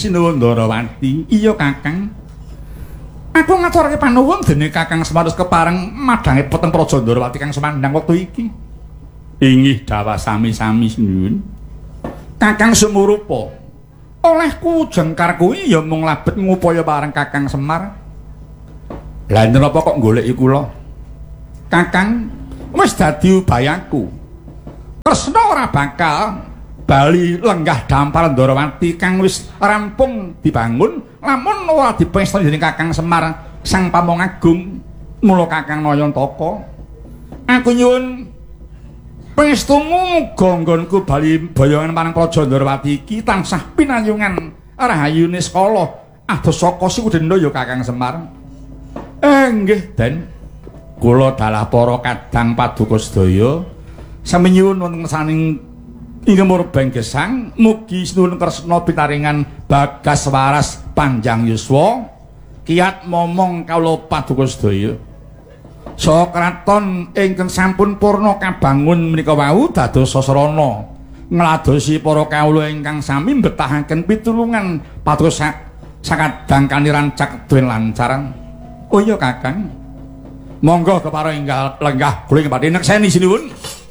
Sinuwun Ndarawati. Iya Kakang. Aku ngaturake panuwun dene Kakang Semar wis kepareng madhange peteng Praja Ndarawati kang semandang wektu iki. Inggih dawah sami-sami sinuwun. Kakang Sumurupa. Olehku jengkar kuwi ya mung labet ngupaya bareng Kakang Semar. Lah napa kok goleki kula? Kakang wis dadi ubayaku. Kresna ora bakal bali lenggah dampar Ndarawati kang wis rampung dibangun lamun ora dipesta dening Kakang Semar Sang Pamong Agung. Mula Kakang Nayantaka aku nyuwun pangestumu muga nggonku bali boyongan marang Praja Ndarawati iki tansah pinayungan rahayune skala ados saka Sikudenda ya Kakang Semar. Nggih Den, kula dalah para kadang paduka sedaya sami nyuwun wonten saning inggih murbeng gesang mugi sinuwun kresna pitaringan bagas waras panjang yuswa kiat momong kawula paduka sedaya saha kraton ingkang sampun purna kabangun menika wau dados sasrana ngladosi para kawula ingkang sami mbetahaken pitulungan paduka sakadang kaniran cakduen lancaran. Oh iya Kakang, monggo kepara inggal lenggah kula ing badhe nekseni sinuwun.